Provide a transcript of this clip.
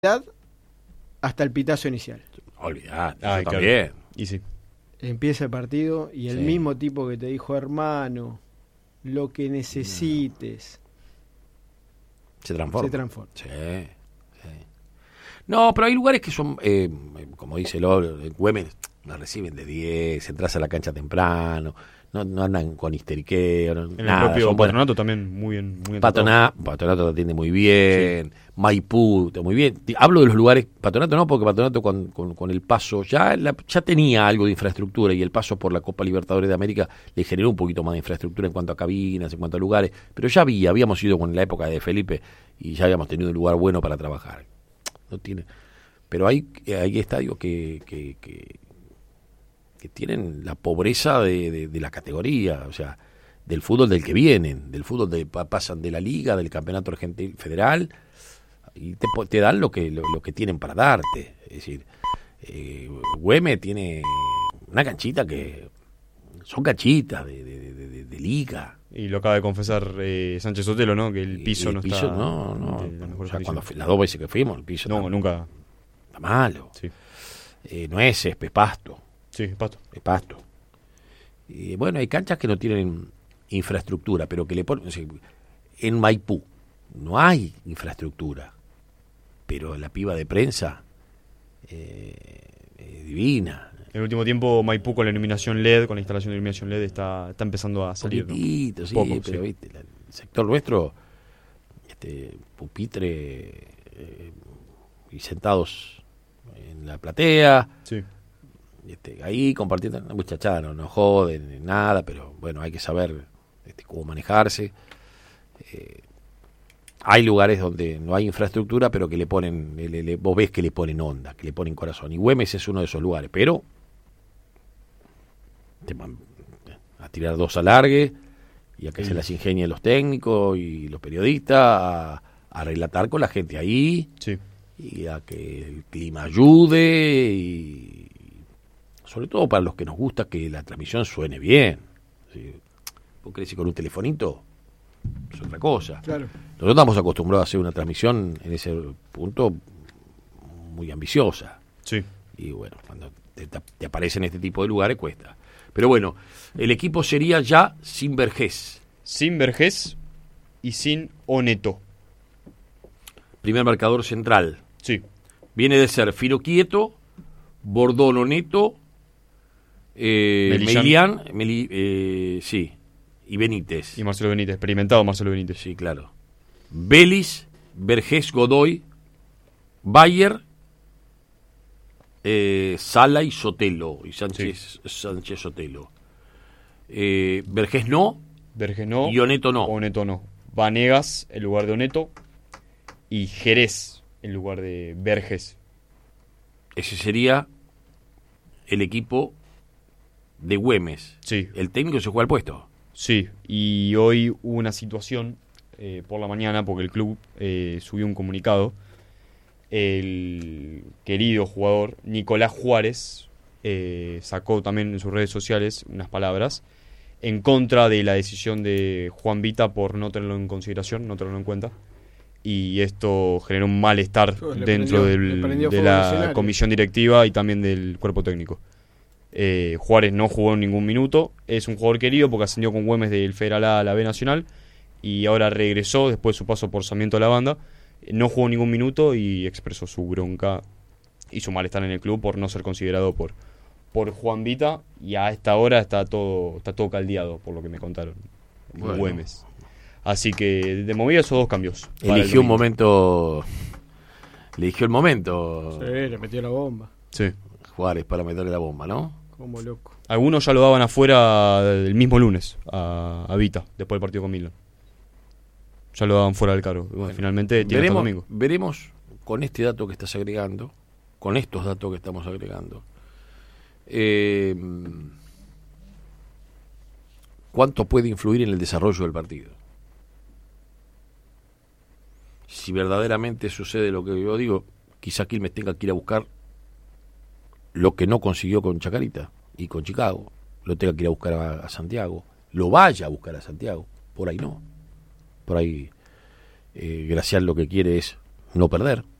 hasta el pitazo inicial. Olvidate, yo también. Claro. Y sí. Empieza el partido y el mismo tipo que te dijo, hermano, lo que necesites, Se transforma. Sí. No, pero hay lugares que son, como dice Lolo, en Güemes la reciben de 10, entras a la cancha temprano, no andan con histeriqueo, En nada. el propio Son Patronato también muy bien. Patronato te atiende muy bien, Maipú, muy bien. Hablo de los lugares, Patronato no, porque Patronato con el paso, ya tenía algo de infraestructura y el paso por la Copa Libertadores de América le generó un poquito más de infraestructura en cuanto a cabinas, en cuanto a lugares, pero ya habíamos ido con la época de Felipe y ya habíamos tenido un lugar bueno para trabajar. No tiene, pero hay estadios que tienen la pobreza de la categoría, o sea, del fútbol del que vienen, del fútbol pasan de la liga, del campeonato argentino federal y te dan lo que tienen para darte. Es decir, Güemes tiene una canchita que son canchitas de liga. Y lo acaba de confesar Sánchez Sotelo, ¿no? Que el piso no está. No. De las mejores O sea, condiciones. las 2 veces que fuimos, el piso Nunca. está malo. Sí. No es césped, es pasto. Sí, pasto. Es pasto. Y bueno, hay canchas que no tienen infraestructura, pero que le ponen. O sea, en Maipú no hay infraestructura, pero la piba de prensa es divina. En el último tiempo, Maipú con la iluminación LED, con la instalación de iluminación LED, está empezando a salir. Poquitito, ¿no? sí, Poco, pero ¿viste? El sector nuestro, pupitre y sentados en la platea. Sí. Ahí compartiendo, muchachada, no joden, nada, pero bueno, hay que saber cómo manejarse. Hay lugares donde no hay infraestructura, pero que le ponen, vos ves que le ponen onda, que le ponen corazón. Y Güemes es uno de esos lugares, pero a tirar 2 alargues y a que se las ingenien los técnicos y los periodistas, a relatar con la gente ahí, Sí. y a que el clima ayude y sobre todo para los que nos gusta que la transmisión suene bien. ¿Sí? ¿Vos crees que con un telefonito es otra cosa? Claro. Nosotros estamos acostumbrados a hacer una transmisión en ese punto muy ambiciosa. Sí. Y bueno, cuando te aparecen este tipo de lugares cuesta. Pero bueno, el equipo sería ya sin Vergés. Sin Vergés y sin Oneto. Primer marcador central. Sí. Viene de ser Firo Quieto, Bordón Neto, Mellán. sí, y Benítez. Y Marcelo Benítez, experimentado Marcelo Benítez. Sí, claro. Vélez, Vergés, Godoy, Bayer, Sala y Sotelo. Y Sánchez Sotelo. Vergés no. Vergés no. Y Oneto no. Oneto no. Vanegas en lugar de Oneto. Y Jerez en lugar de Vergés. Ese sería el equipo de Güemes. Sí. El técnico se juega al puesto. Sí, y hoy hubo una situación por la mañana porque el club subió un comunicado. El querido jugador Nicolás Juárez sacó también en sus redes sociales unas palabras en contra de la decisión de Juan Vita por no tenerlo en consideración, no tenerlo en cuenta. Y esto generó un malestar dentro de la comisión directiva y también del cuerpo técnico. Juárez no jugó ningún minuto, es un jugador querido porque ascendió con Güemes del Federal A a la B Nacional y ahora regresó después de su paso por Sarmiento de la Banda, no jugó ningún minuto y expresó su bronca y su malestar en el club por no ser considerado por Juan Vita, y a esta hora está todo caldeado por lo que me contaron en Güemes. Así que de movida esos 2 cambios. Eligió un momento. Eligió el momento. Sí, le metió la bomba. Sí. Juárez para meterle la bomba, ¿no? Como loco. Algunos ya lo daban afuera el mismo lunes a Vita, después del partido con Milan. Ya lo daban fuera del cargo. Bueno, finalmente tiene hasta el domingo. Veremos con este dato que estás agregando, con estos datos que estamos agregando, cuánto puede influir en el desarrollo del partido. Si verdaderamente sucede lo que yo digo, quizá Quilmes tenga que ir a buscar lo que no consiguió con Chacarita y con Chicago, lo tenga que ir a buscar a Santiago, lo vaya a buscar a Santiago, por ahí no. Por ahí Gracial lo que quiere es no perder.